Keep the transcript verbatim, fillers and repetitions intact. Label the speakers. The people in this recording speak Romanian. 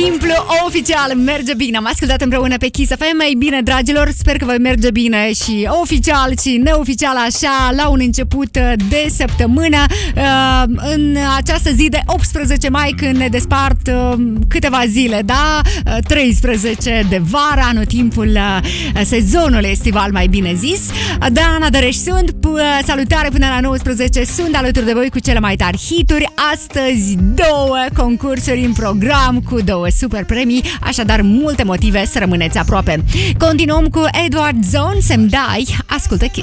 Speaker 1: Simplu, oficial, merge bine. Am ascultat împreună pe Kiss F M. Ei bine, dragilor, sper că vă merge bine și oficial și neoficial așa, la un început de săptămână, în această zi de optsprezece mai, când ne despart câteva zile, da? treisprezece de vară, anotimpul sezonului estival, mai bine zis. Dana Dăreș sunt, salutare până la nouăsprezece, sunt alături de voi cu cele mai tari hituri. Astăzi două concursuri în program cu două super premii, așadar multe motive să rămâneți aproape. Continuăm cu Edward Zone, Să-mi dai, ascultă Kiss.